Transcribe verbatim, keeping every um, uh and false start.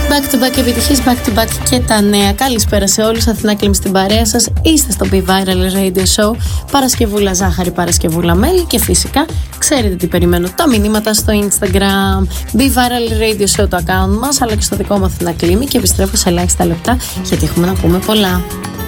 Back to back επιτυχίες, back to back και τα νέα. Καλησπέρα σε όλους, Αθηνά Κλίμη στην παρέα σας. Είστε στο Be Viral Radio Show. Παρασκευούλα ζάχαρη, Παρασκευούλα μέλι και φυσικά ξέρετε τι περιμένω. Τα μηνύματα στο Instagram. Be Viral Radio Show το account μας, αλλά και στο δικό μου Αθηνά Κλίμη, και επιστρέφω σε ελάχιστα λεπτά γιατί έχουμε να πούμε πολλά.